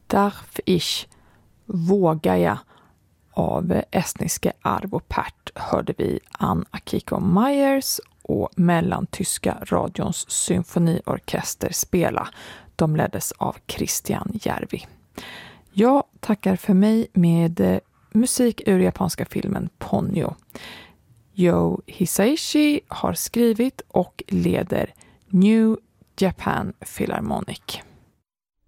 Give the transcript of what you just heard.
Darf ich, vågar jag, av estniska Arvo Pärt hörde vi Ann Akiko Myers och mellantyska radions symfoniorkester spela. De leddes av Christian Järvi. Jag tackar för mig med musik ur japanska filmen Ponyo. Yo Hisaishi har skrivit och leder New Japan Philharmonic.